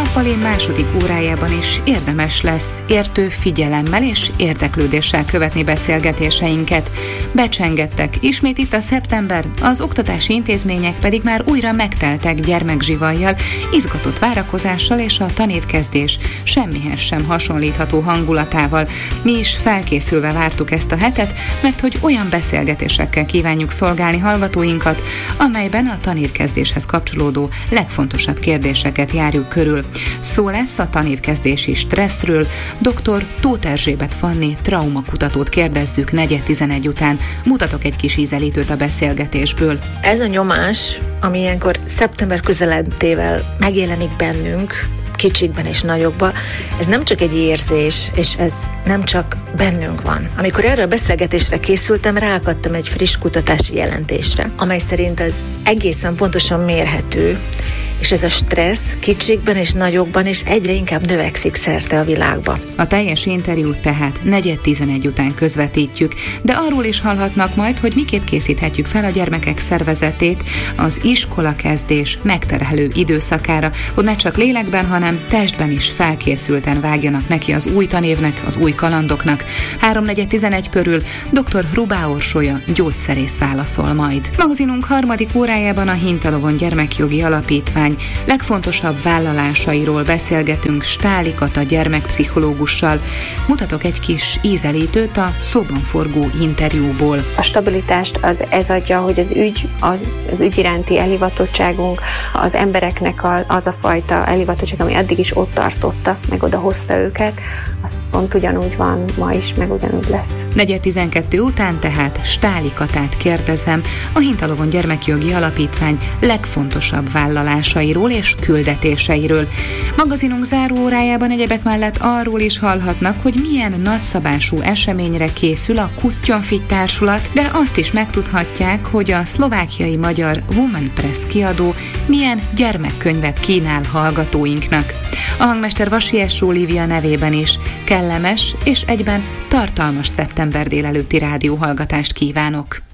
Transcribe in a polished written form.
nappali második órájában is érdemes lesz értő figyelemmel és érdeklődéssel követni beszélgetéseinket. Becsengettek ismét itt a szeptember, az oktatási intézmények pedig már újra megteltek gyermekzsivajjal, izgatott várakozással és a tanévkezdés semmihez sem hasonlítható hangulatával. Mi is felkészülve vártuk ezt a hetet, mert hogy olyan beszélgetésekkel kívánjuk szolgálni hallgatóinkat, amelyben a tanévkezdéshez kapcsolódó legfontosabb kérdéseket járjuk körül. Szó lesz a tanévkezdési stresszről, dr. Tóth Erzsébet Fanni traumakutatót kérdezzük 4:11 után. Mutatok egy kis ízelítőt a beszélgetésből. Ez a nyomás, ami ilyenkor szeptember közeledtével megjelenik bennünk, kicsikben és nagyokban, ez nem csak egy érzés, és ez nem csak bennünk van. Amikor erre a beszélgetésre készültem, ráakadtam egy friss kutatási jelentésre, amely szerint ez egészen pontosan mérhető, és ez a stressz kicsikben és nagyokban is egyre inkább növekszik szerte a világba. A teljes interjút tehát 4:11 után közvetítjük, de arról is hallhatnak majd, hogy miképp készíthetjük fel a gyermekek szervezetét az iskolakezdés megterhelő időszakára, hogy ne csak lélekben, hanem testben is felkészülten vágjanak neki az új tanévnek, az új kalandoknak. 3:11 körül dr. Hrubá Orsolya gyógyszerész válaszol majd. Magazinunk harmadik órájában a Hintalovon Gyermekjogi Alapítvány legfontosabb vállalásairól beszélgetünk Stáli Kata gyermekpszichológussal. Mutatok egy kis ízelítőt a szóban forgó interjúból. A stabilitást ez adja, hogy az ügy iránti elhivatottságunk, az embereknek az a fajta elhivatottság, ami addig is ott tartotta, meg oda hozta őket, az pont ugyanúgy van ma is, meg ugyanúgy lesz. 4:12 után tehát Stáli Katát kérdezem a Hintalovon Gyermekjogi Alapítvány legfontosabb vállalásairól és küldetéseiről. Magazinunk záró órájában egyebek mellett arról is hallhatnak, hogy milyen nagyszabású eseményre készül a Kutyonfit társulat, de azt is megtudhatják, hogy a szlovákiai magyar Woman Press kiadó milyen gyermekkönyvet kínál hallgatóinknak. A hangmester Vasies Olivia nevében is kellemes és egyben tartalmas szeptember délelőtti rádióhallgatást kívánok.